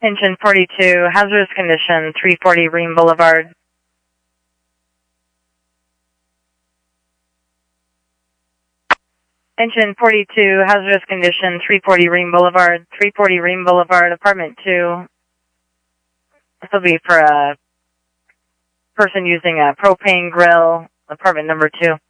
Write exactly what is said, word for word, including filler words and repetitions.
Engine forty-two, hazardous condition, three forty Ream Boulevard. Engine forty-two, hazardous condition, three forty Ream Boulevard, three forty Ream Boulevard, apartment two. This will be for a person using a propane grill, apartment number two.